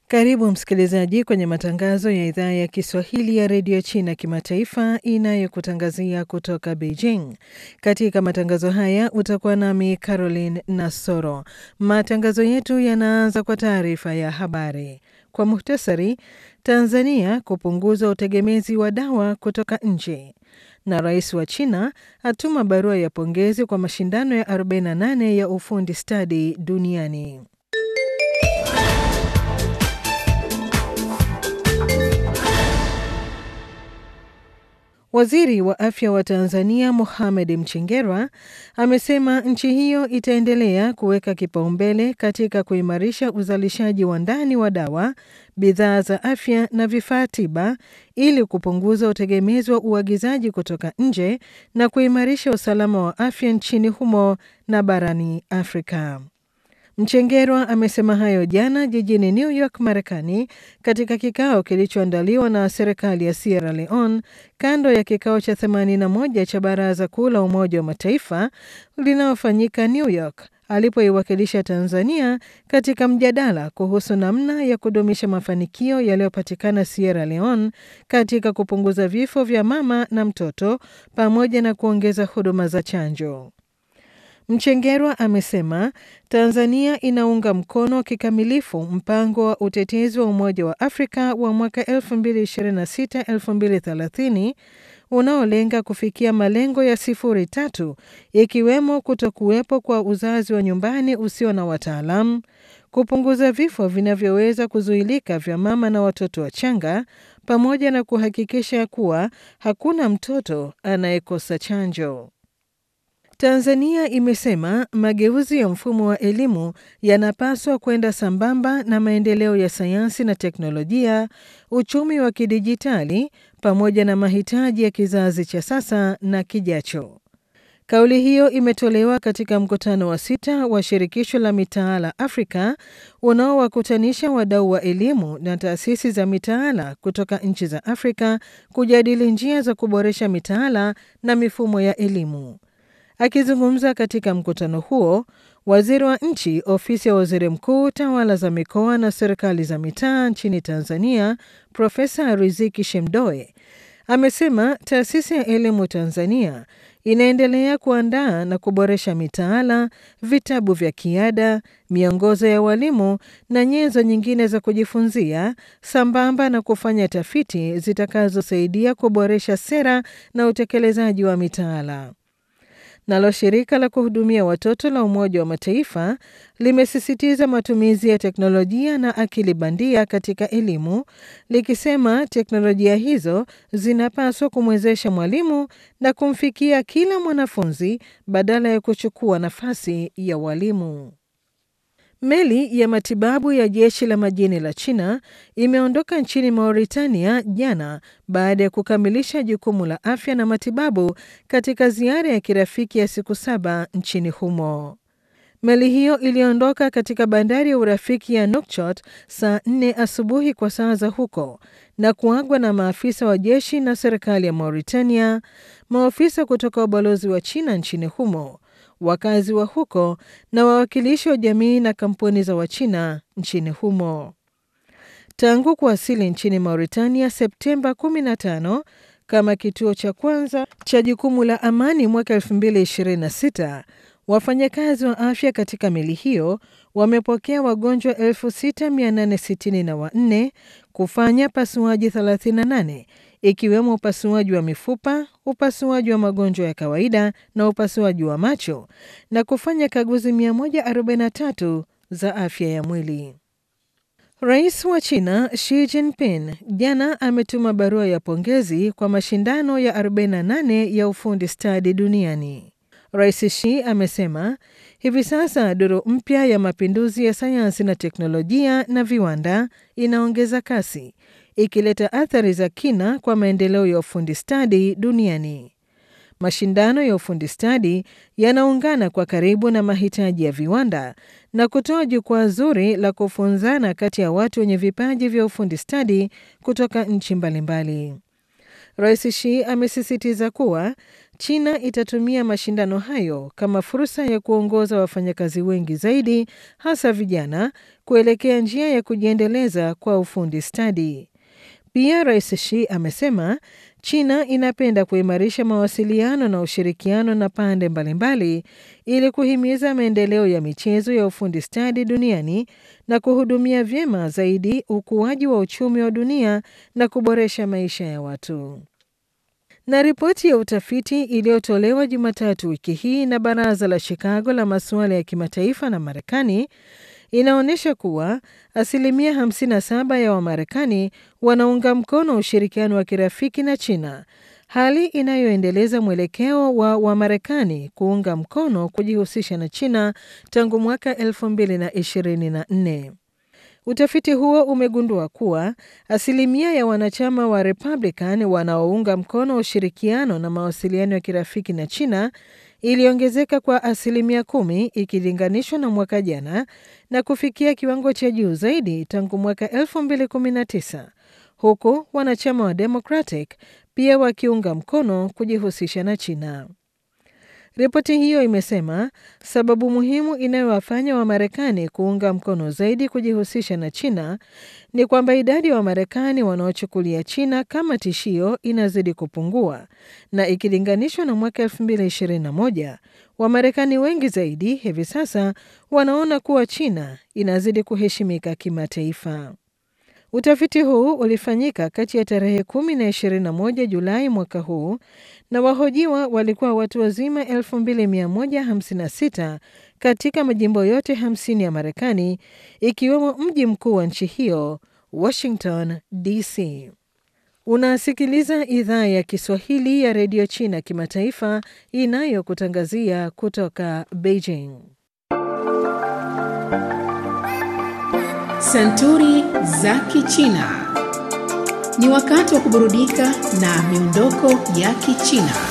Karibu msikilizaji kwenye matangazo ya idhaa ya Kiswahili ya redio China kimataifa inayokutangazia kutoka Beijing. Katika matangazo haya utakuwa nami Caroline Nasoro. Matangazo yetu yanaanza kwa taarifa ya habari. Kwa muhtasari, Tanzania kupunguza utegemezi wa dawa kutoka nje. Na rais wa China atuma barua ya pongezi kwa mashindano ya 48 ya ufundi stadi duniani. Waziri wa afya wa Tanzania Mohamed Mchengerwa amesema nchi hiyo itaendelea kuweka kipaumbele katika kuimarisha uzalishaji wa ndani wa dawa, bidhaa za afya na vifaa tiba ili kupunguza utegemezi wa uagizaji kutoka nje na kuimarisha usalama wa afya nchini humo na barani Afrika. Mchengerwa amesema hayo jana jijini New York, Marekani, katika kikao kilichoandaliwa na serikali ya Sierra Leone kando ya kikao cha 81 cha Baraza Kuu la Umoja wa Mataifa linalofanyika New York, alipoiwakilisha Tanzania katika mjadala kuhusu namna ya kudumisha mafanikio yaliyopatikana Sierra Leone katika kupunguza vifo vya mama na mtoto pamoja na kuongeza huduma za chanjo. Mchengerwa amesema Tanzania inaunga mkono kikamilifu mpango wa utetezi wa Umoja wa Afrika wa mwaka 2026-2030 unaolenga kufikia malengo ya 0.3 ikiwemo kutokuwepo kwa uzazi wa nyumbani usio na wataalamu, kupunguza vifo vinavyoweza kuzuilika vya mama na watoto wachanga, pamoja na kuhakikisha kuwa hakuna mtoto anayekosa chanjo. Tanzania imesema mageuzi ya mfumo wa elimu yanapaswa kwenda sambamba na maendeleo ya sayansi na teknolojia, uchumi wa kidijitali, pamoja na mahitaji ya kizazi cha sasa na kijacho. Kauli hiyo imetolewa katika mkutano wa 6 wa Shirikisho la Mitaala Afrika unaowakutanisha wadau wa elimu na taasisi za mitaala kutoka nchi za Afrika kujadili njia za kuboresha mitaala na mifumo ya elimu. Akizungumza katika mkutano huo, waziri wa nchi ofisi ya waziri mkuu, tawala za mikoa na serikali za mitaa nchini Tanzania, Profesa Riziki Shemdoe, amesema taasisi ya elimu Tanzania inaendelea kuandaa na kuboresha mitaala, vitabu vya kiada, miongozo ya walimu na nyenzo nyingine za kujifunzia, sambamba na kufanya tafiti zitakazosaidia kuboresha sera na utekelezaji wa mitaala. Nalo shirika la kuhudumia watoto la Umoja wa Mataifa limesisitiza matumizi ya teknolojia na akili bandia katika elimu, likisema teknolojia hizo zinapaswa kumwezesha mwalimu na kumfikia kila mwanafunzi badala ya kuchukua nafasi ya walimu. Meli ya matibabu ya jeshi la majini la China imeondoka nchini Mauritania jana baada ya kukamilisha jukumu la afya na matibabu katika ziara ya kirafiki ya siku 7 nchini humo. Meli hiyo iliondoka katika bandari ya urafiki ya Nouakchott saa 4 asubuhi kwa saa za huko na kuagwa na maafisa wa jeshi na serikali ya Mauritania, maafisa kutoka ubalozi wa China nchini humo, wakazi wa huko na wawakilishi wa jamii na kampuni za Wachina nchini humo. Tangu kuwasili nchini Mauritania Septemba 15 kama kituo cha kwanza cha jukumu la amani mwaka 2026, wafanyakazi wa afya katika meli hiyo wamepokea wagonjwa 6,864, kufanya pasuaji 38 ikiwemo upasuaji wa mifupa, upasuaji wa magonjwa ya kawaida na upasuaji wa macho, na kufanya kaguzi 143 za afya ya mwili. Rais wa China Xi Jinping jana ametuma barua ya pongezi kwa mashindano ya 48 ya ufundi stadi duniani. Rais Xi amesema hivi sasa duru mpya ya mapinduzi ya sayansi na teknolojia na viwanda inaongeza kasi, ikileta athari za kina kwa maendeleo ya ufundi stadi duniani. Mashindano ya ufundi stadi yanaungana kwa karibu na mahitaji ya viwanda na kutoa jukwaa zuri la kufunzana kati ya watu wenye vipaji vya ufundi stadi kutoka nchi mbalimbali. Rais Xi amesisitiza kuwa China itatumia mashindano hayo kama fursa ya kuongoza wafanyakazi wengi zaidi, hasa vijana, kuelekea njia ya kujiendeleza kwa ufundi stadi. Pia Rais Xi amesema China inapenda kuimarisha mawasiliano na ushirikiano na pande mbalimbali ili kuhimiza maendeleo ya michezo ya ufundi stadi duniani na kuhudumia vyema zaidi ukuaji wa uchumi wa dunia na kuboresha maisha ya watu. Na ripoti ya utafiti iliyotolewa Jumatatu wiki hii na Baraza la Chicago la masuala ya kimataifa na Marekani inaonyesha kuwa 57% ya Wamarekani wanaunga mkono ushirikiano wa kirafiki na China, hali inayoendeleza mwelekeo wa Wamarekani kuunga mkono kujihusisha na China tangu mwaka 2024. Utafiti huo umegundua kuwa 1% ya wanachama wa Republican wanaounga mkono ushirikiano na mawasiliano ya kirafiki na China iliongezeka kwa 10% ikilinganishwa na mwaka jana na kufikia kiwango cha juu zaidi tangu mwaka 2019, huku wanachama wa Democratic pia wakiunga mkono kujihusisha na China. Ripoti hiyo imesema sababu muhimu inayowafanya Wamarekani kuunga mkono zaidi kujihusisha na China ni kwamba idadi ya Wamarekani wanaochukulia China kama tishio inazidi kupungua, na ikilinganishwa na mwaka 2021, Wamarekani wengi zaidi hivi sasa wanaona kuwa China inazidi kuheshimika kimataifa. Utafiti huu ulifanyika kati ya tarehe 10 na 21 Julai mwaka huu, na wahojiwa walikuwa watu wazima 2156 katika majimbo yote 50 ya Marekani, ikiwemo mji mkuu wa nchi hiyo, Washington, DC. Unasikiliza idhaa ya Kiswahili ya redio China kimataifa inayokutangazia kutoka Beijing. Santuri za Kichina. Ni wakati wa kuburudika na miondoko ya Kichina.